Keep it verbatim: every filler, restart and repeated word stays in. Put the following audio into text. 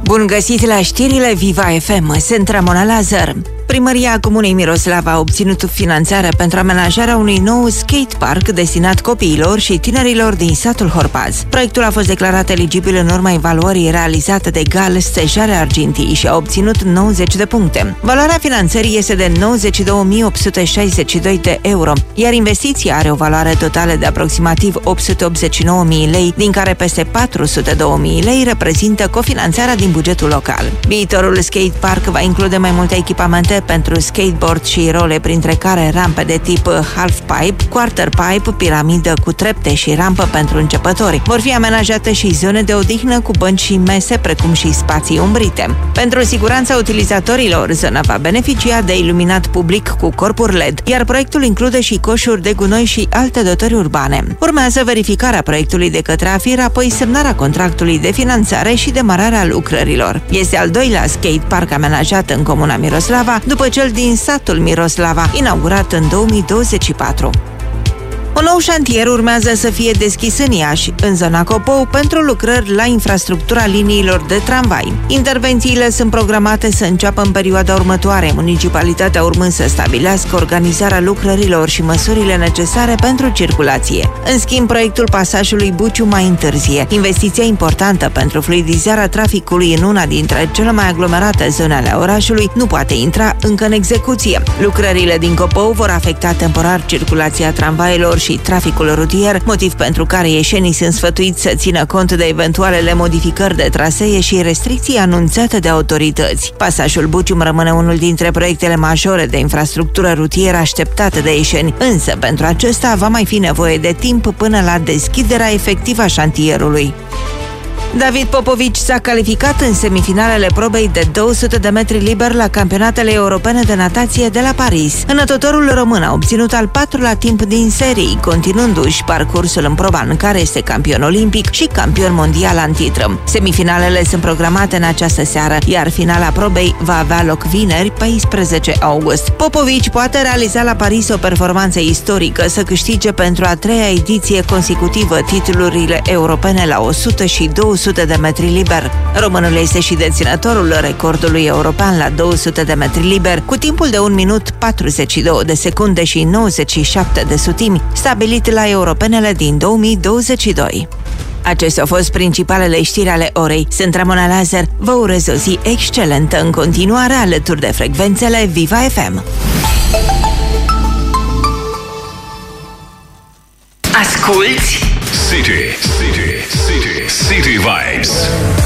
Bun găsit la știrile Viva F M, sunt Ramona Lazar. Primăria Comunei Miroslava a obținut finanțare pentru amenajarea unui nou skatepark destinat copiilor și tinerilor din satul Horpaz. Proiectul a fost declarat eligibil în urma evaluării realizate de Gal Stejare Argintii și a obținut nouăzeci de puncte. Valoarea finanțării este de nouăzeci și două mii opt sute șaizeci și doi de euro, iar investiția are o valoare totală de aproximativ opt sute optzeci și nouă mii lei, din care peste patru sute două mii lei reprezintă cofinanțarea din bugetul local. Viitorul skatepark va include mai multe echipamente pentru skateboard și role, printre care rampe de tip half-pipe, quarter-pipe, piramidă cu trepte și rampă pentru începători. Vor fi amenajate și zone de odihnă cu bănci și mese, precum și spații umbrite. Pentru siguranța utilizatorilor, zona va beneficia de iluminat public cu corpuri L E D, iar proiectul include și coșuri de gunoi și alte dotări urbane. Urmează verificarea proiectului de către AFIR, apoi semnarea contractului de finanțare și demararea lucrărilor. Este al doilea skatepark amenajat în Comuna Miroslava, după cel din satul Miroslava, inaugurat în două mii douăzeci și patru. Un nou șantier urmează să fie deschis în Iași, în zona Copou, pentru lucrări la infrastructura liniilor de tramvai. Intervențiile sunt programate să înceapă în perioada următoare, municipalitatea urmând să stabilească organizarea lucrărilor și măsurile necesare pentru circulație. În schimb, proiectul pasajului Buciu mai întârzie. Investiția importantă pentru fluidizarea traficului în una dintre cele mai aglomerate zone ale orașului nu poate intra încă în execuție. Lucrările din Copou vor afecta temporar circulația tramvailor și traficul rutier, motiv pentru care ieșenii sunt sfătuiți să țină cont de eventualele modificări de trasee și restricții anunțate de autorități. Pasajul Bucium rămâne unul dintre proiectele majore de infrastructură rutieră așteptate de ieșeni, însă pentru acesta va mai fi nevoie de timp până la deschiderea efectivă a șantierului. David Popovici s-a calificat în semifinalele probei de două sute de metri liber la campionatele europene de natație de la Paris. Înătătorul român a obținut al patrulea timp din serii, continuându-și parcursul în proba în care este campion olimpic și campion mondial în titră. Semifinalele sunt programate în această seară, iar finala probei va avea loc vineri, paisprezece august. Popovici poate realiza la Paris o performanță istorică, să câștige pentru a treia ediție consecutivă titlurile europene la o sută și două sute de metri liber. Românul este și deținătorul recordului european la două sute de metri liber, cu timpul de un minut patruzeci și două de secunde și nouăzeci și șapte de sutimi, stabilit la europenele din două mii douăzeci și doi. Acestea au fost principalele știri ale orei. Sunt Ramona Lazar. Vă urez o zi excelentă în continuare alături de frecvențele Viva F M. Asculți City, City, City, City Vibes.